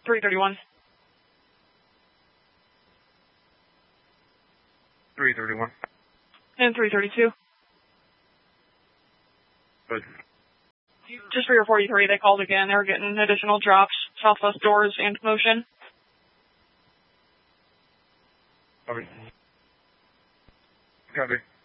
331. 331. And 332. Good. Just for your 43, they called again. They were getting additional drops, southwest doors, and motion. Copy. Copy.